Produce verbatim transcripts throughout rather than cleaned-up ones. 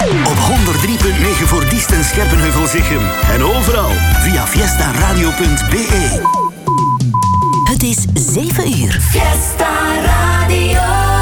Op honderd drie punt negen voor Diest en Scherpenheuvel-Zichem. En overal via fiesta radio punt b e. Het is zeven uur. Fiesta Radio.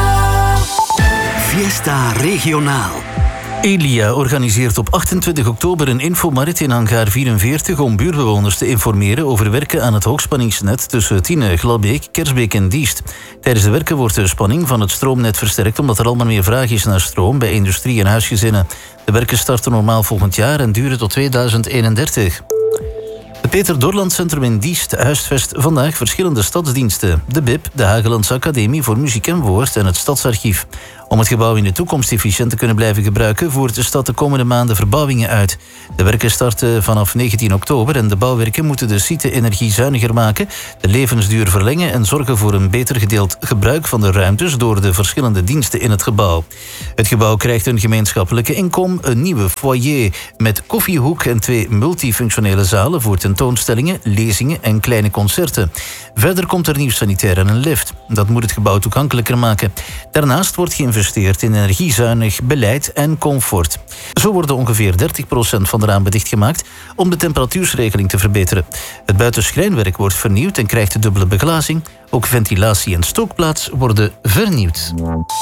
Fiesta Regionaal. Elia organiseert op achtentwintig oktober een infomarkt in hangar vierenveertig om buurtbewoners te informeren over werken aan het hoogspanningsnet tussen Tiene, Glabbeek, Kersbeek en Diest. Tijdens de werken wordt de spanning van het stroomnet versterkt omdat er allemaal meer vraag is naar stroom bij industrie en huisgezinnen. De werken starten normaal volgend jaar en duren tot tweeduizend eenendertig. Het Peter Dorland Centrum in Diest huisvest vandaag verschillende stadsdiensten. De B I P, de Hagelandse Academie voor Muziek en Woord en het Stadsarchief. Om het gebouw in de toekomst efficiënt te kunnen blijven gebruiken, voert de stad de komende maanden verbouwingen uit. De werken starten vanaf negentien oktober en de bouwwerken moeten de site energiezuiniger maken, de levensduur verlengen en zorgen voor een beter gedeeld gebruik van de ruimtes door de verschillende diensten in het gebouw. Het gebouw krijgt een gemeenschappelijke inkom, een nieuwe foyer met koffiehoek en twee multifunctionele zalen voor tentoonstellingen, lezingen en kleine concerten. Verder komt er nieuw sanitair en een lift. Dat moet het gebouw toegankelijker maken. Daarnaast wordt geïnvesteerd in energiezuinig beleid en comfort. Zo worden ongeveer dertig procent van de ramen dichtgemaakt om de temperatuursregeling te verbeteren. Het buitenschrijnwerk wordt vernieuwd en krijgt de dubbele beglazing. Ook ventilatie en stookplaats worden vernieuwd.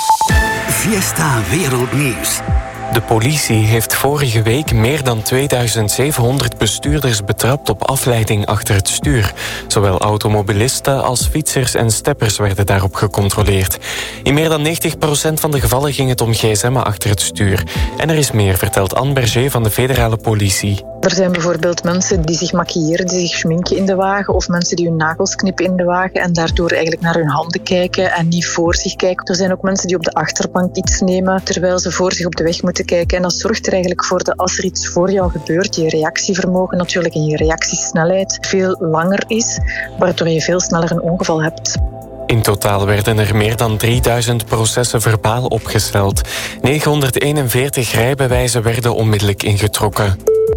Fiesta Wereldnieuws. De politie heeft vorige week meer dan tweeduizend zevenhonderd bestuurders betrapt op afleiding achter het stuur. Zowel automobilisten als fietsers en steppers werden daarop gecontroleerd. In meer dan negentig procent van de gevallen ging het om gsm'en achter het stuur. En er is meer, vertelt Anne Berger van de federale politie. Er zijn bijvoorbeeld mensen die zich maquilleren, die zich schminken in de wagen, of mensen die hun nagels knippen in de wagen en daardoor eigenlijk naar hun handen kijken en niet voor zich kijken. Er zijn ook mensen die op de achterbank iets nemen terwijl ze voor zich op de weg moeten kijken. En dat zorgt er eigenlijk voor dat als er iets voor jou gebeurt, je reactievermogen natuurlijk en je reactiesnelheid veel langer is, waardoor je veel sneller een ongeval hebt. In totaal werden er meer dan drieduizend processen verbaal opgesteld. negenhonderdeenenveertig rijbewijzen werden onmiddellijk ingetrokken.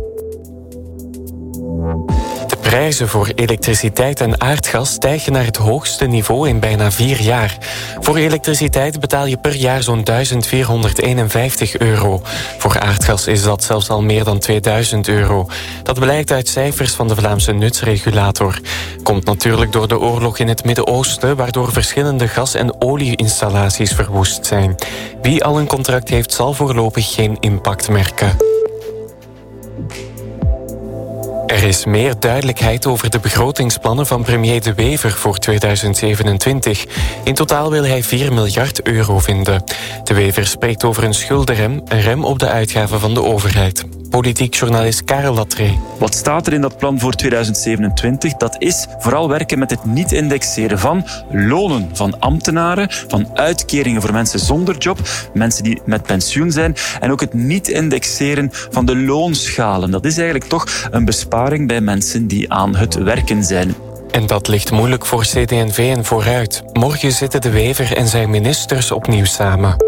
De prijzen voor elektriciteit en aardgas stijgen naar het hoogste niveau in bijna vier jaar. Voor elektriciteit betaal je per jaar zo'n duizend vierhonderdeenenvijftig euro. Voor aardgas is dat zelfs al meer dan tweeduizend euro. Dat blijkt uit cijfers van de Vlaamse nutsregulator. Komt natuurlijk door de oorlog in het Midden-Oosten, waardoor verschillende gas- en olieinstallaties verwoest zijn. Wie al een contract heeft, zal voorlopig geen impact merken. Er is meer duidelijkheid over de begrotingsplannen van premier De Wever voor tweeduizend zevenentwintig. In totaal wil hij vier miljard euro vinden. De Wever spreekt over een schuldenrem, een rem op de uitgaven van de overheid. Politiek journalist Karel Latré. Wat staat er in dat plan voor tweeduizend zevenentwintig? Dat is vooral werken met het niet indexeren van lonen van ambtenaren, van uitkeringen voor mensen zonder job, mensen die met pensioen zijn, en ook het niet indexeren van de loonschalen. Dat is eigenlijk toch een besparing bij mensen die aan het werken zijn. En dat ligt moeilijk voor C D en V en Vooruit. Morgen zitten De Wever en zijn ministers opnieuw samen.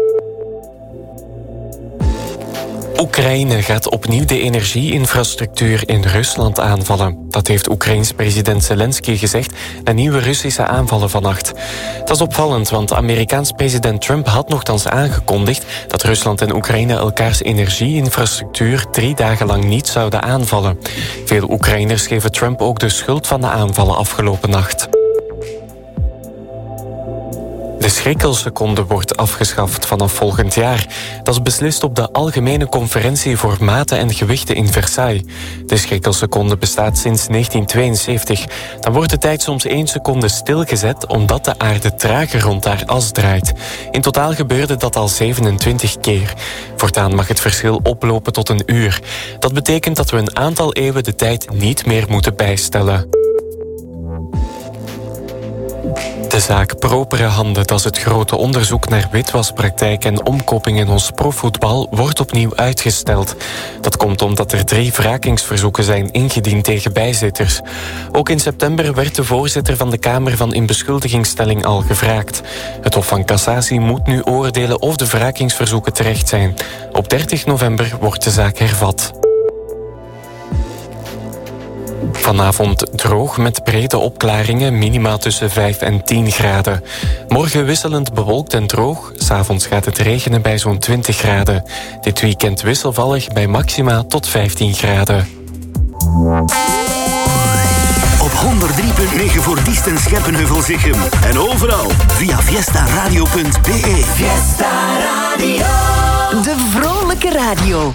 Oekraïne gaat opnieuw de energieinfrastructuur in Rusland aanvallen. Dat heeft Oekraïns president Zelensky gezegd na nieuwe Russische aanvallen vannacht. Dat is opvallend, want Amerikaans president Trump had nochtans aangekondigd dat Rusland en Oekraïne elkaars energieinfrastructuur drie dagen lang niet zouden aanvallen. Veel Oekraïners geven Trump ook de schuld van de aanvallen afgelopen nacht. De schrikkelseconde wordt afgeschaft vanaf volgend jaar. Dat is beslist op de Algemene Conferentie voor Maten en Gewichten in Versailles. De schrikkelseconde bestaat sinds negentien tweeënzeventig. Dan wordt de tijd soms één seconde stilgezet omdat de aarde trager rond haar as draait. In totaal gebeurde dat al zevenentwintig keer. Voortaan mag het verschil oplopen tot een uur. Dat betekent dat we een aantal eeuwen de tijd niet meer moeten bijstellen. De zaak Propere Handen, dat is het grote onderzoek naar witwaspraktijk en omkoping in ons profvoetbal, wordt opnieuw uitgesteld. Dat komt omdat er drie wrakingsverzoeken zijn ingediend tegen bijzitters. Ook in september werd de voorzitter van de Kamer van Inbeschuldigingsstelling al gevraagd. Het Hof van Cassatie moet nu oordelen of de wrakingsverzoeken terecht zijn. Op dertig november wordt de zaak hervat. Vanavond droog met brede opklaringen, minima tussen vijf en tien graden. Morgen wisselend bewolkt en droog. 's Avonds gaat het regenen bij zo'n twintig graden. Dit weekend wisselvallig bij maxima tot vijftien graden. Op honderd drie punt negen voor Diest en Scherpenheuvel-Zichem. En overal via fiesta radio punt b e. Fiesta Radio. De vrolijke radio.